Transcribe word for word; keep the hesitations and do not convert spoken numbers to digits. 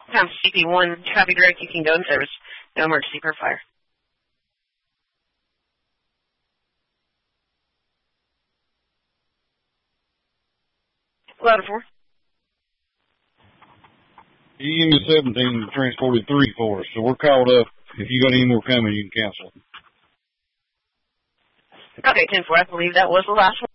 Tom C P one, copy direct, you can go in service. No emergency per fire. Louder four. E M S seventeen transported three for us, so we're caught up. If you got any more coming, you can cancel. Okay, ten four, I believe that was the last one.